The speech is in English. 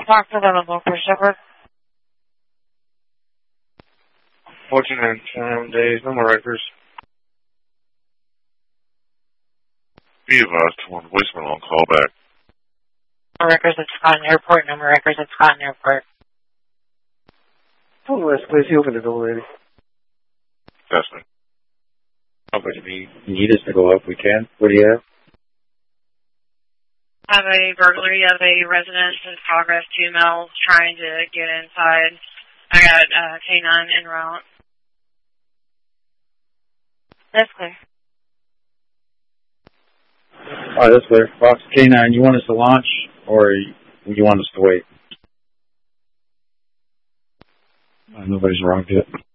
Talk to them about for Shepherd. 14 days, no more records. Be advised to one voicemail on call back. No records at Scotland Airport. No more records at Scotland Airport. Hold on, please. He opened the door already. That's me. How much do you need us to go up? We can. What do you have? I have a burglary of a residence in progress. 2 males trying to get inside. I got K9 en route. That's clear. Alright, that's clear. Fox K9, you want us to launch or you want us to wait? Nobody's arrived yet.